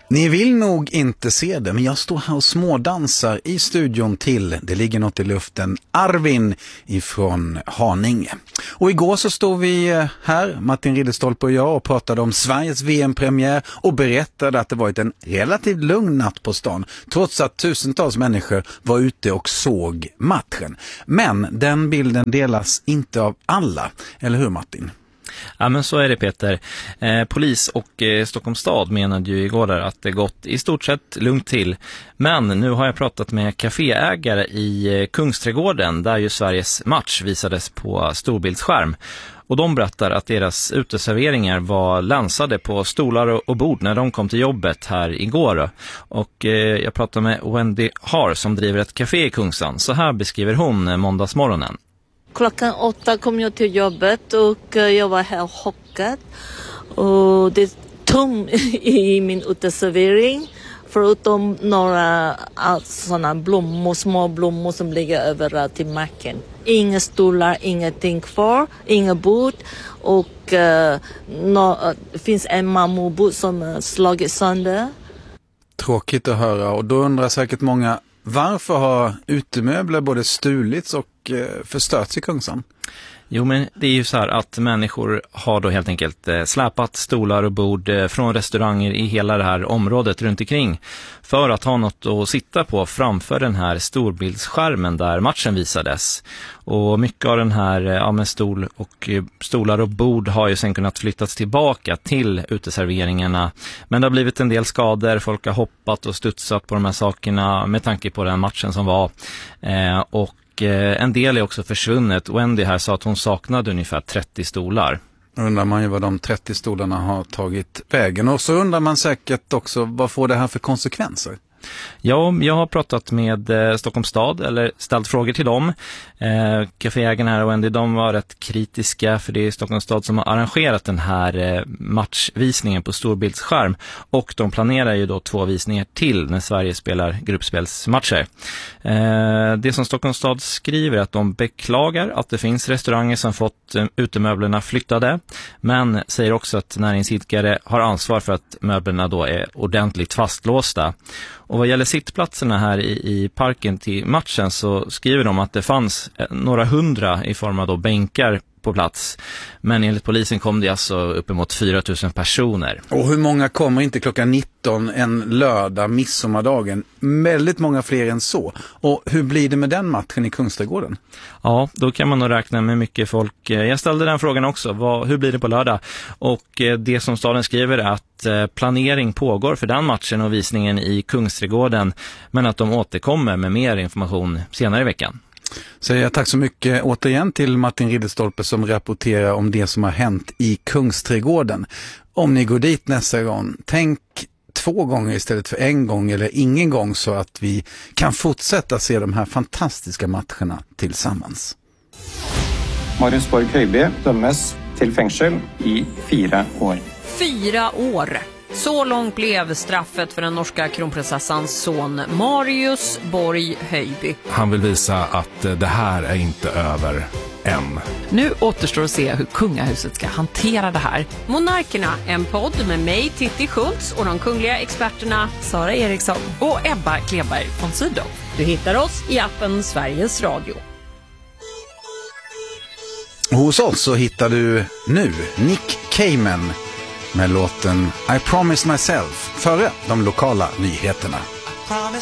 Ni vill nog inte se det, men jag står här och smådansar i studion till Det ligger något i luften, Arvin ifrån Haninge. Och igår så stod vi här, Martin Ridderstolpe och jag, och pratade om Sveriges VM-premiär och berättade att det varit en relativt lugn natt på stan, trots att tusentals människor var ute och såg matchen. Men den bilden delas inte av alla, eller hur Martin? Ja, men så är det, Peter. Polis och Stockholms stad menade ju igår där att det gått i stort sett lugnt till. Men nu har jag pratat med kaféägare i Kungsträdgården där ju Sveriges match visades på storbildsskärm. Och de berättar att deras uteserveringar var länsade på stolar och bord när de kom till jobbet här igår. Och jag pratade med Wendy Har som driver ett café i Kungsan. Så här beskriver hon måndagsmorgonen. Klockan 8 kom jag till jobbet och jag var helt chockad. Och det är tom i min uteservering. Förutom några sådana blommor, små blommor som ligger överallt i marken. Inga stolar, ingenting kvar, inga bord. Och det finns en marmorbord som slagit sönder. Tråkigt att höra, och då undrar säkert många, varför har utemöbler både stulits och förstörts i Kungsan? Jo, men det är ju så här att människor har då helt enkelt släpat stolar och bord från restauranger i hela det här området runt omkring för att ha något att sitta på framför den här storbildsskärmen där matchen visades. Och mycket av den här med stolar och bord har ju sen kunnat flyttas tillbaka till uteserveringarna. Men det har blivit en del skador, folk har hoppat och studsat på de här sakerna med tanke på den matchen som var. Och en del är också försvunnet. Wendy här sa att hon saknade ungefär 30 stolar. Undrar man ju vad de 30 stolarna har tagit vägen. Och så undrar man säkert också, vad får det här för konsekvenser? Ja, jag har pratat med Stockholms stad, eller ställt frågor till dem. Kaféägarna här och Wendy, de var rätt kritiska för det är Stockholms stad som har arrangerat den här matchvisningen på storbildsskärm. Och de planerar ju då 2 visningar till när Sverige spelar gruppspelsmatcher. Det som Stockholms stad skriver är att de beklagar att det finns restauranger som fått utemöblerna flyttade. Men säger också att näringsidkare har ansvar för att möblerna då är ordentligt fastlåsta. Och vad gäller sittplatserna här i parken till matchen så skriver de att det fanns några 100 i form av då bänkar på plats. Men enligt polisen kom det alltså uppemot 4 000 personer. Och hur många kommer inte klockan 19 en lördag, midsommardagen? Väldigt många fler än så. Och hur blir det med den matchen i Kungsträdgården? Ja, då kan man nog räkna med mycket folk. Jag ställde den frågan också. Hur blir det på lördag? Och det som staden skriver är att planering pågår för den matchen och visningen i Kungsträdgården. Men att de återkommer med mer information senare i veckan. Säger jag tack så mycket återigen till Martin Ridderstolpe som rapporterar om det som har hänt i Kungsträdgården. Om ni går dit nästa gång, tänk 2 gånger istället för 1 gång eller ingen gång så att vi kan fortsätta se de här fantastiska matcherna tillsammans. Marius Borg Høiby dömes till fängelse i 4 år. 4 år. Så långt blev straffet för den norska kronprinsessans son Marius Borg Høiby. Han vill visa att det här är inte över än. Nu återstår att se hur kungahuset ska hantera det här. Monarkerna, en podd med mig, Titti Schultz, och de kungliga experterna Sara Eriksson och Ebba Kleberg von Sydow. Du hittar oss i appen Sveriges Radio. Hos oss så hittar du nu Nick Cayman med låten I Promised Myself före de lokala nyheterna.